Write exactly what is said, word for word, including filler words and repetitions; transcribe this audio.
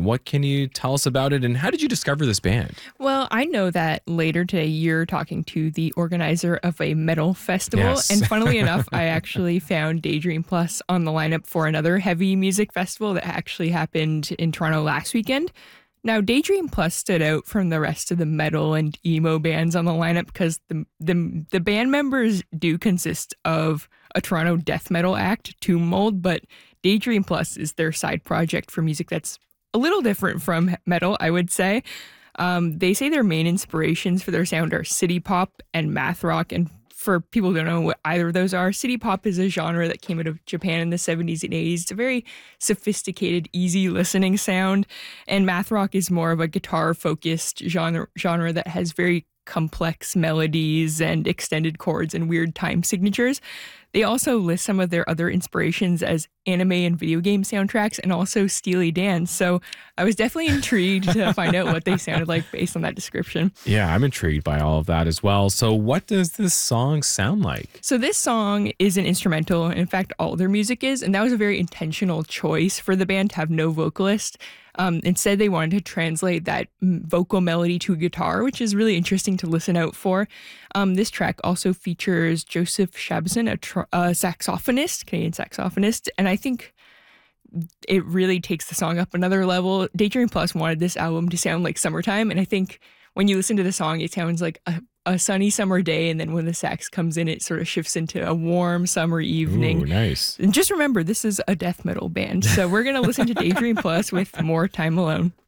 What can you tell us about it, and how did you discover this band? Well, I know that later today you're talking to the organizer of a metal festival. Yes. And funnily enough, I actually found Daydream Plus on the lineup for another heavy music festival that actually happened in Toronto last weekend. Now, Daydream Plus stood out from the rest of the metal and emo bands on the lineup because the, the, the band members do consist of a Toronto death metal act, Tomb Mold, but Daydream Plus is their side project for music that's a little different from metal, I would say. Um, they say their main inspirations for their sound are city pop and math rock. And for people who don't know what either of those are, city pop is a genre that came out of Japan in the seventies and eighties. It's a very sophisticated, easy listening sound. And math rock is more of a guitar-focused genre, genre that has very complex melodies and extended chords and weird time signatures. They also list some of their other inspirations as anime and video game soundtracks and also Steely Dan. So I was definitely intrigued to find out what they sounded like based on that description. Yeah, I'm intrigued by all of that as well. So what does this song sound like? So this song is an instrumental. In fact, all their music is. And that was a very intentional choice for the band to have no vocalist. Um, instead, they wanted to translate that vocal melody to guitar, which is really interesting to listen out for. Um, this track also features Joseph Shabazon, a, tr- a saxophonist, Canadian saxophonist, and I think it really takes the song up another level. Daydream Plus wanted this album to sound like summertime, and I think when you listen to the song, it sounds like a, a sunny summer day, and then when the sax comes in, it sort of shifts into a warm summer evening. Ooh, nice. And just remember, this is a death metal band, so we're going to listen to Daydream Plus with More Time Alone.